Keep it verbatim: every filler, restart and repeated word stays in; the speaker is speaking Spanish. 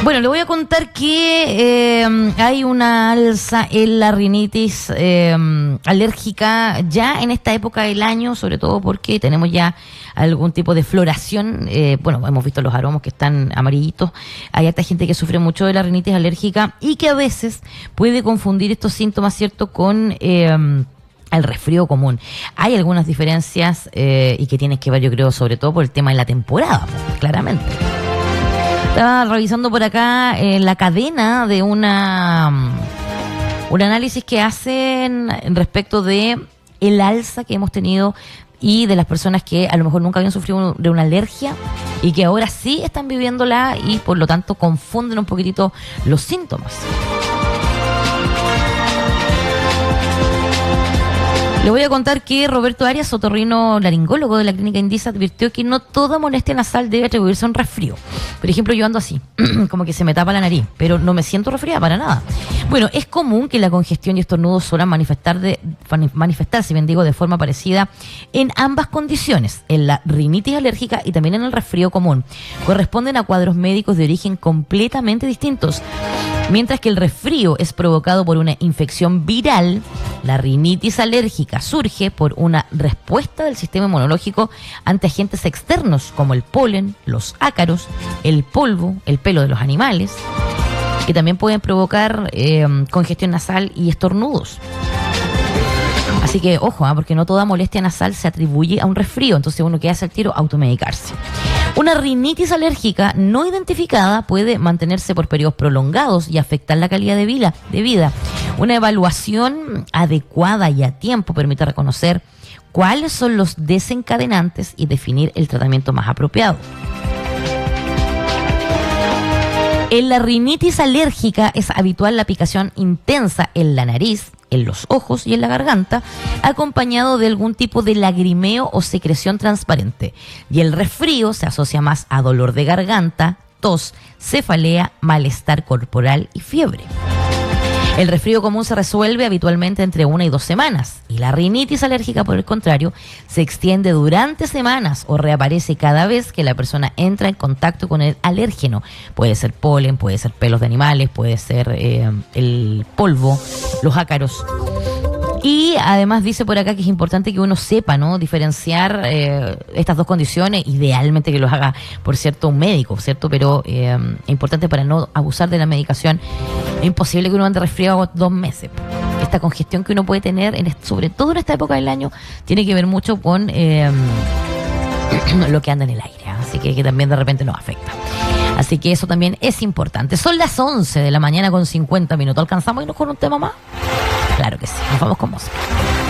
Bueno, le voy a contar que eh, hay una alza en la rinitis eh, alérgica ya en esta época del año, sobre todo porque tenemos ya algún tipo de floración. Eh, bueno, hemos visto los aromos que están amarillitos. Hay harta gente que sufre mucho de la rinitis alérgica y que a veces puede confundir estos síntomas, ¿cierto?, con Eh, al resfrío común. Hay algunas diferencias eh, y que tienen que ver, yo creo, sobre todo por el tema de la temporada, claramente. Estaba revisando por acá eh, la cadena de una um, un análisis que hacen respecto de el alza que hemos tenido y de las personas que a lo mejor nunca habían sufrido de una alergia y que ahora sí están viviéndola y por lo tanto confunden un poquitito los síntomas. Le voy a contar que Roberto Arias, otorrino laringólogo de la clínica Indisa, advirtió que no toda molestia nasal debe atribuirse a un resfrío. Por ejemplo, yo ando así, como que se me tapa la nariz, pero no me siento resfriada para nada. Bueno, es común que la congestión y estornudos suelen manifestar de, manifestarse, bien digo, de forma parecida en ambas condiciones, en la rinitis alérgica y también en el resfrío común. Corresponden a cuadros médicos de origen completamente distintos. Mientras que el resfrío es provocado por una infección viral, la rinitis alérgica surge por una respuesta del sistema inmunológico ante agentes externos como el polen, los ácaros, el polvo, el pelo de los animales, que también pueden provocar eh, congestión nasal y estornudos. Así que, ojo, ¿eh? porque no toda molestia nasal se atribuye a un resfrío, entonces uno que hace el tiro, automedicarse. Una rinitis alérgica no identificada puede mantenerse por periodos prolongados y afectar la calidad de vida. De vida. Una evaluación adecuada y a tiempo permite reconocer cuáles son los desencadenantes y definir el tratamiento más apropiado. En la rinitis alérgica es habitual la picación intensa en la nariz, en los ojos y en la garganta, acompañado de algún tipo de lagrimeo o secreción transparente. Y el resfrío se asocia más a dolor de garganta, tos, cefalea, malestar corporal y fiebre. El resfrío común se resuelve habitualmente entre una y dos semanas y la rinitis alérgica, por el contrario, se extiende durante semanas o reaparece cada vez que la persona entra en contacto con el alérgeno. Puede ser polen, puede ser pelos de animales, puede ser eh, el polvo, los ácaros. Y además dice por acá que es importante que uno sepa, ¿no?, diferenciar eh, estas dos condiciones, idealmente que los haga, por cierto, un médico, ¿cierto? Pero eh, es importante para no abusar de la medicación. Es imposible que uno ande resfriado dos meses. Esta congestión que uno puede tener, en, sobre todo en esta época del año, tiene que ver mucho con eh, lo que anda en el aire, ¿eh? Así que, que también de repente nos afecta. Así que eso también es importante. Son las once de la mañana con cincuenta minutos. ¿Alcanzamos a irnos con un tema más? Claro que sí, nos vamos con música.